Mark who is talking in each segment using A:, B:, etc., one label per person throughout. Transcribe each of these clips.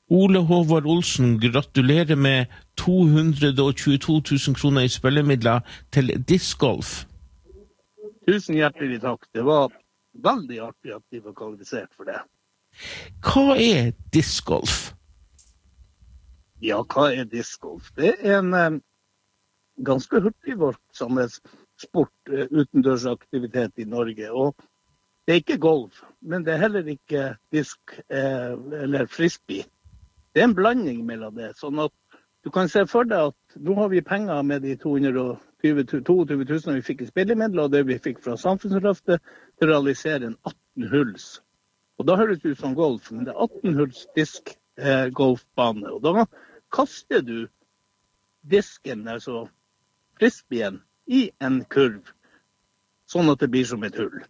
A: Ole Håvard Olsen, gratulerer med 222 000 kroner i spillemidler til discgolf.
B: Tusen hjertelig takk. Det var veldig artig at de var kvalifisert for det.
A: Hva er discgolf?
B: Ja, hva er discgolf? Det er en ganske hurtigvoksende sport, utendørsaktivitet i Norge. Og det er ikke golf, men det er heller ikke disk eller frisbee. Det er en blanding mellom det, sånn at du kan se for deg at nå har vi penger med de 22 000 vi fikk i spillemidler, og det vi fikk fra Samfunnsløftet, til å realisere en 18 hulls. Og da høres det ut som golf, men det er 18 hulls disk-golfbane. Og da kaster du disken, altså frisbeen, i en kurv, sånn at det blir som et hull.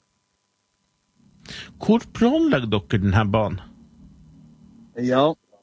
A: Hvor planlegger dere denne banen?
B: Ja,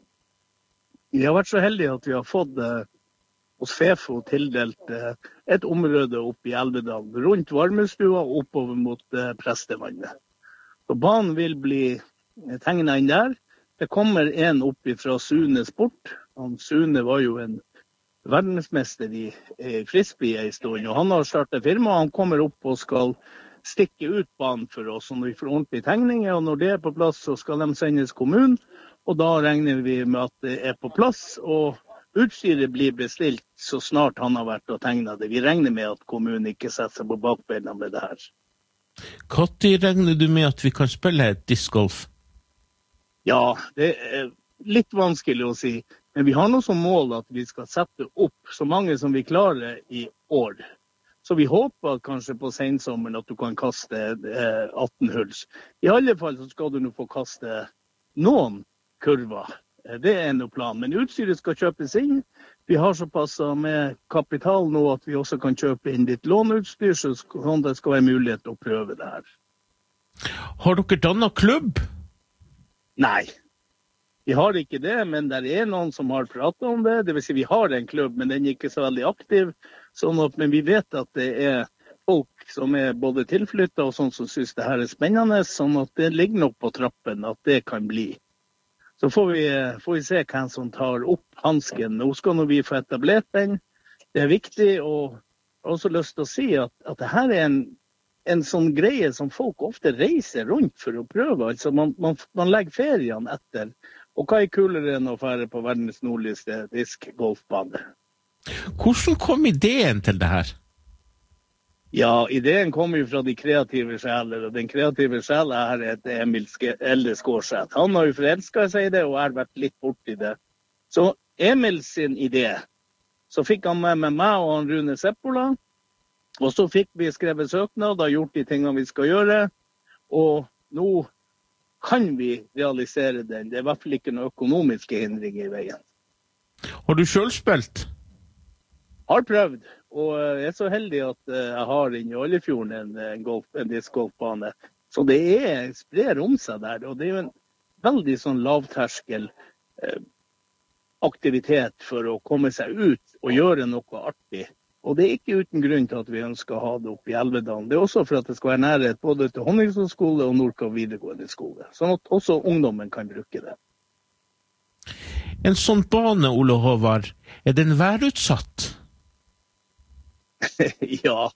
B: vi har vært så heldige at vi har fått hos FEFO tildelt et område oppe i Elvedal, rundt varmestua og oppover mot Prestevannet. Så banen vil bli tegnet inn der. Det kommer en opp fra Sune Sport. Sune var jo en verdensmester i frisbee en stund, og han har startet firma. Han kommer opp og skal stikke ut banen for oss, og når vi får ordentlige tegninger, og når det er på plass, så skal de sendes kommunen. Og da regner vi med at det er på plass, og utstyret blir bestilt så snart han har vært og tegnet det. Vi regner med at kommunen ikke setter seg på bakbeina med det her.
A: Hva regner du med at vi kan spille discgolf?
B: Ja, det er litt vanskelig å si, men vi har noe som mål at vi skal sette opp så mange som vi klarer i år. Så vi håper kanskje på sensommeren at du kan kaste 18 hulls. I alle fall så skal du nå få kaste noen kurver. Det er noe plan, men utstyret skal kjøpes inn. Vi har såpass med kapital nå at vi også kan kjøpe inn litt låneutstyr, så det skal være mulighet til å prøve det her.
A: Har dere dannet klubb?
B: Nei, vi har ikke det, men det er noen som har pratet om det. Det vil si vi har en klubb, men den er ikke så veldig aktiv. Men vi vet at det er folk som er både tilflyttet og sånn som synes det her er spennende, sånn at det ligger nok på trappen at det kan bli. Så får vi se hvem som tar opp hansken. Nå skal vi få etablert den. Det er viktig, og jeg har også lyst til å si at det her er en sånn greie som folk ofte reiser rundt for å prøve. Altså man legger ferien etter. Og hva er kulere enn å fære på verdens nordligste disk-golfbane?
A: Hvordan kom ideen til det her?
B: Ja, ideen kommer jo fra de kreative sjeler, og den kreative sjelen her er Emil Elde Skårseth. Han har jo forelsket seg i det, og har vært litt borti det. Så Emil sin idé, så fikk han med meg og han Rune Seppola, og så fikk vi skrevet søknad, og gjort de tingene vi skal gjøre, og nå kan vi realisere den. Det er i hvert fall ikke noen økonomiske hindringer i veien.
A: Har du selv spilt?
B: Har prøvd, og jeg er så heldig at jeg har inne i Oljefjorden en diskgolfbane. Så det sprer om seg der, og det er jo en veldig sånn lavterskel aktivitet for å komme seg ut og gjøre noe artig. Og det er ikke uten grunn til at vi ønsker å ha det oppe i Elvedalen. Det er også for at det skal være nærhet både til Honningsvåg skole og Nordkapp videregående skole, sånn at også ungdommen kan bruke det.
A: En sånn bane, Ole Håvard, er den værutsatt?
B: Ja,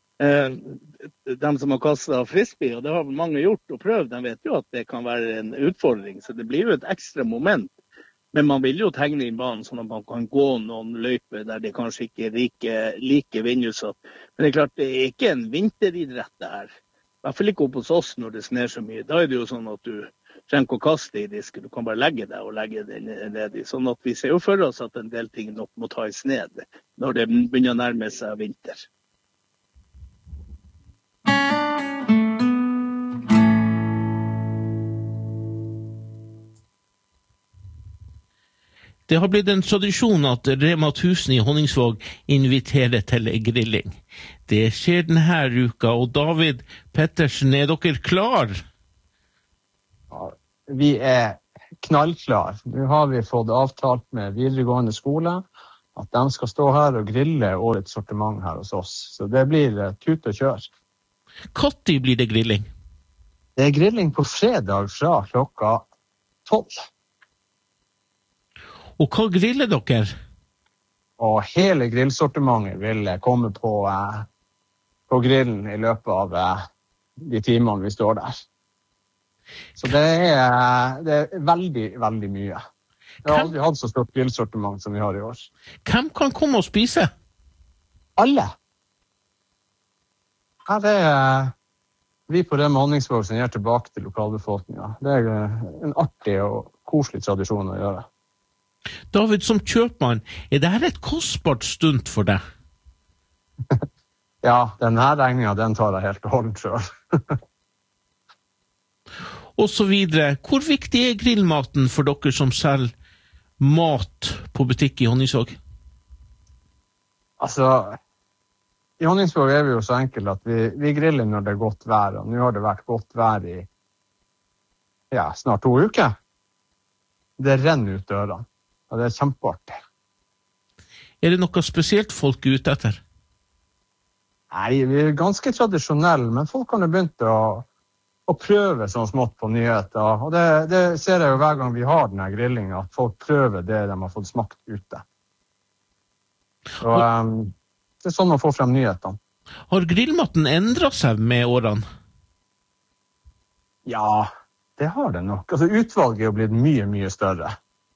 B: de som har kastet frisbee, og det har mange gjort og prøvd, de vet jo at det kan være en utfordring, så det blir jo et ekstra moment. Men man vil jo tegne inn banen sånn at man kan gå noen løyper der det kanskje ikke er like vindutsatt. Men det er klart, det er ikke en vinteridrett det her. I hvert fall ikke opp hos oss når det sner så mye. Da er det jo sånn at du trenger ikke å kaste i disken, du kan bare legge deg og legge den ned i. Sånn at vi ser jo for oss at en del ting nok må tas ned når det begynner å nærme seg vinter.
A: Det har blitt en tradisjon at Rema 1000 i Honningsvåg inviterer til grilling. Det skjer denne uka, og David Pettersen, er dere klar?
C: Ja, vi er knallklar. Nå har vi fått avtalt med videregående skole at de skal stå her og grille årets sortiment her hos oss. Så det blir tut og kjør.
A: Når blir det grilling?
C: Det er grilling på fredag fra klokka 12.
A: Og hva griller dere?
C: Og hele grillsortimentet vil komme på grillen I løpet av de timene vi står der. Så det er veldig, veldig mye. Jeg har aldri hatt så stort grillsortiment som vi har I år.
A: Hvem kan komme og spise?
C: Alle. Her vi på Rema Honningsvåg som gir tilbake til lokalbefolkningen. Det en artig og koselig tradisjon å gjøre.
A: David, som kjøpmann, dette et kostbart stunt for deg?
C: Ja, denne regningen, den tar jeg helt og holdt selv.
A: Og så videre. Hvor viktig grillmaten for dere som selger mat på butikk I Honningsvåg?
C: Altså, I Honningsvåg vi jo så enkelt at vi griller når det godt vær, og nå har det vært godt vær I snart 2 uker. Det renner ut dørene, og det kjempeartig.
A: Det noe spesielt folk ute etter?
C: Nei, vi ganske tradisjonelle, men folk har begynt å prøve sånn smått på nyheter, og det ser jeg jo hver gang vi har denne grillingen, at folk prøver det de har fått smakt ute. Så det sånn man får frem nyhetene.
A: Har grillmaten endret seg med årene?
C: Ja, det har det nok. Altså, utvalget jo blitt mye, mye større.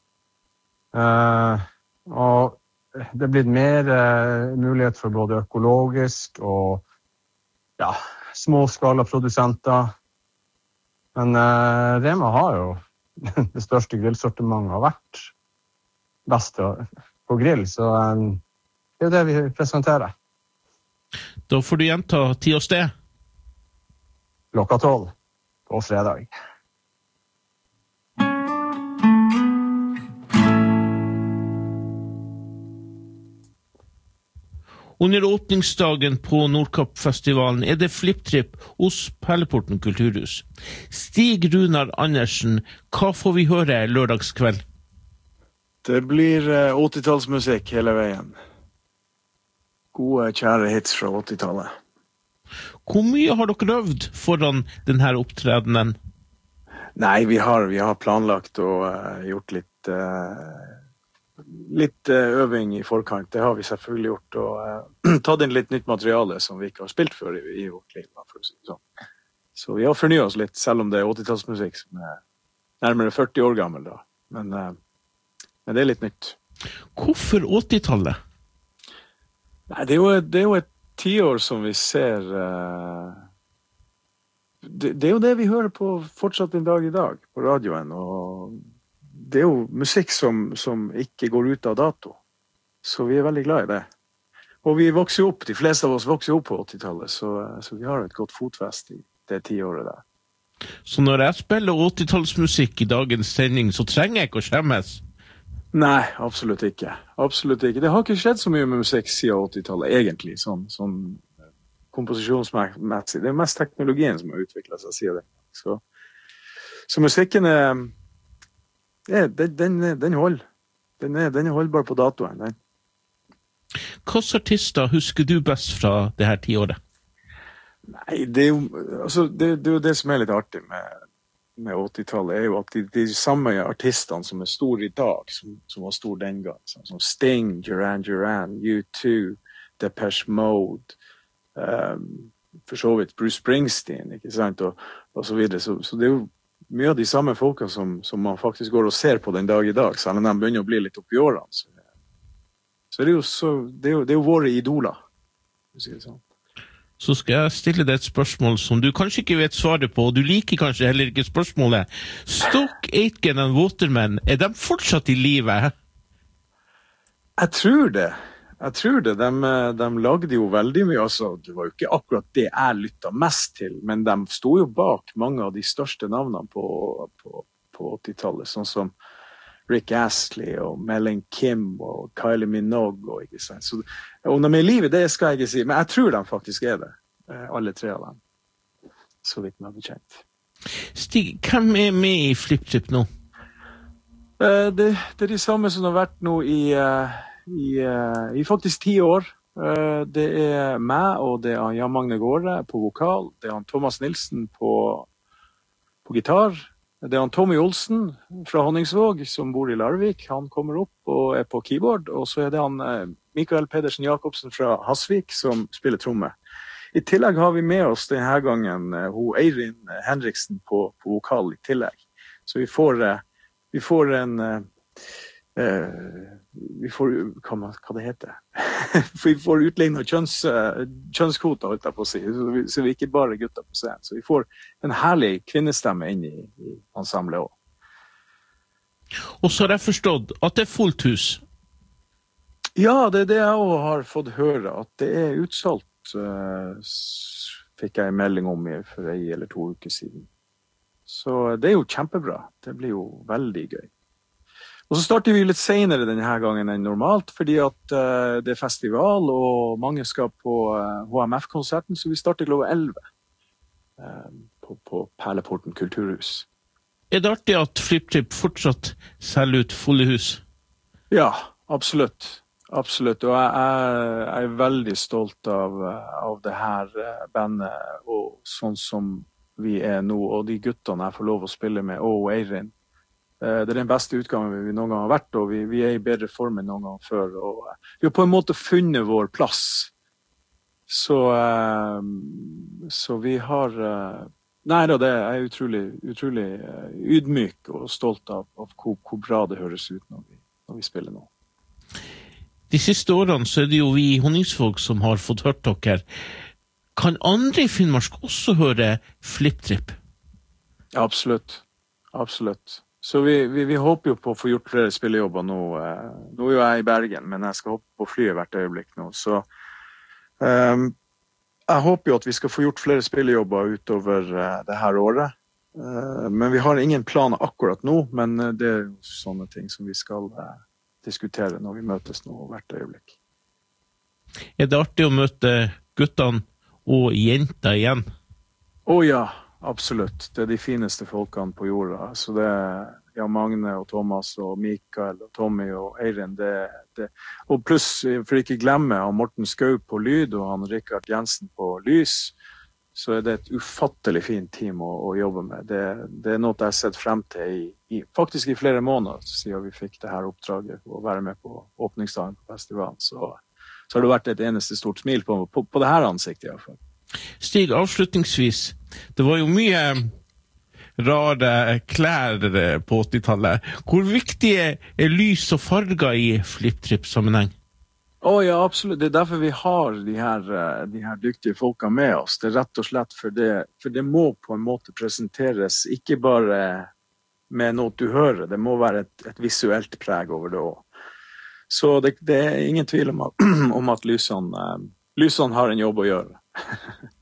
C: Og det blitt mer mulighet for både økologisk og småskalaprodusenter. Men Rema har jo det største grillsortimentet har vært best på grill, så det det vi presenterer.
A: Da får du gjenta tid og sted.
C: Klokka 12 på fredag.
A: Under åpningsdagen på Nordkappfestivalen det FlippTrip hos Perleporten kulturhus. Stig Runar Andersen, hva får vi høre lørdagskveld?
D: Det blir 80-tallsmusikk hele veien. Gode, kjære hits fra 80-tallet.
A: Hvor mye har dere øvd foran denne opptredenen?
D: Nei, vi har planlagt og gjort litt øving I forkant. Det har vi selvfølgelig gjort, og tatt inn litt nytt materiale som vi ikke har spilt før I vårt liv. For å si det sånn. Så vi har fornyet oss litt, selv om det 80-tallsmusikk som nærmere 40 år gammel da. Men det litt nytt.
A: Hvorfor 80-tallet?
D: Nei, det er jo et 10 år som vi ser... Det jo det vi hører på fortsatt en dag I dag på radioen, og det jo musikk som ikke går ut av dato. Så vi veldig glad I det. Og vi vokser opp, de fleste av oss vokser opp på 80-tallet, så vi har et godt fotfest I det 10 året der.
A: Så når jeg spiller 80-tallsmusikk I dagens sending, så trenger jeg ikke å skjemmes?
D: Nei, absolutt ikke. Absolutt ikke. Det har ikke skjedd så mye med musikk siden 80-tallet, egentlig, sånn komposisjonsmessig. Det mest teknologien som har utviklet seg, sier det. Så musikken den holder. Den holdbar på datoen. Den.
A: Hvilke artister husker du best fra det her 10 året?
D: Nei, det jo det som litt artig med 80-tallet, jo at de samme artistene som store I dag, som var store den gang, som Sting, Duran Duran, U2, Depeche Mode, for så vidt Bruce Springsteen, ikke sant, og så videre. Så det jo mye av de samme folkene som man faktisk går og ser på den dag I dag, selv om de begynner å bli litt opp I årene. Så det jo våre idoler, for å si det sånn.
A: Så skal jeg stille deg et spørsmål som du kanskje ikke vet svaret på, og du liker kanskje heller ikke spørsmålet. Stock Aitken og Waterman, de fortsatt I livet?
D: Jeg tror det. De lagde jo veldig mye, altså, det var jo ikke akkurat det jeg lyttet mest til, men de stod jo bak mange av de største navnene på 80-tallet, sånn som Rick Astley og Melanie Kim og Kylie Minogue, ikke sant? Så, om de I livet, det skal jeg ikke si, men jeg tror de faktisk det, alle 3 av dem, så vidt meg bekjent.
A: Stig, hvem med I FlippTrip nå?
D: Det de samme som har vært nå I faktisk 10 år. Det meg, og det Jan Magne Gårde på vokal, det han Thomas Nilsen på gitar, Det han Tommy Olsen fra Honningsvåg som bor I Larvik. Han kommer opp og på keyboard. Og så det han Mikael Pedersen Jakobsen fra Hasvik som spiller tromme. I tillegg har vi med oss denne gangen Eirin Henriksen på vokal I tillegg. Så vi får hva det heter. Vi får utlignet kjønnskvoter, holdt jeg på å si, så vi ikke bare gutter på scenen. Så vi får en herlig kvinnestemme inn I ensemblet også.
A: Og så har jeg forstått at det fullt hus.
D: Ja, det det jeg også har fått høre, at det utsolgt, fikk jeg en melding om for 1 eller 2 uker siden. Så det jo kjempebra. Det blir jo veldig gøy. Og så starter vi litt senere denne gangen enn normalt, fordi at det festival, og mange skal på HMF-konserten, så vi starter klokka 11 på Perleporten kulturhus.
A: Det artig at FlippTrip fortsatt selger ut fulle hus?
D: Ja, absolutt. Absolutt, og jeg veldig stolt av det her bandet, og sånn som vi nå, og de guttene jeg får lov å spille med, og Eirin. Det den beste utgangen vi noen gang har vært, og vi I bedre form enn noen gang før, og vi har på en måte funnet vår plass. Så vi har... Nei da, det utrolig ydmyk og stolt av hvor bra det høres ut når vi spiller nå.
A: De siste årene så det jo vi I Honningsvåg som har fått hørt dere. Kan andre I Finnmark også høre FlippTrip?
D: Ja, absolutt. Så vi håper jo på å få gjort flere spillejobber nå. Nå jo jeg I Bergen, men jeg skal hoppe på flyet hvert øyeblikk nå. Så jeg håper jo at vi skal få gjort flere spillejobber utover det her året. Men vi har ingen planer akkurat nå, men det jo sånne ting som vi skal... diskutere når vi møtes nå hvert øyeblikk.
A: Det artig å møte guttene og jenter igjen?
D: Ja, absolutt. Det de fineste folkene på jorda. Så det Jan Magne og Thomas og Mikael og Tommy og Eirin. Og pluss, for ikke glemme, han Morten Skau på lyd og han Rikard Jensen på lys. Så det et ufattelig fint team å jobbe med. Det noe jeg har sett frem til faktisk I flere måneder, siden vi fikk det her oppdraget å være med på åpningsdagen på festivalen. Så har det vært et eneste stort smil på det her ansiktet I hvert fall.
A: Stig, avslutningsvis, det var jo mye rare klær på 80-tallet. Hvor viktige lys og farger I FlippTrip-sammenheng?
D: Ja, absolutt. Det derfor vi har de her dyktige folka med oss. Det rett og slett for det må på en måte presenteres ikke bare med noe du hører. Det må være et visuelt preg over det også. Så det ingen tvil om at lysene har en jobb å gjøre.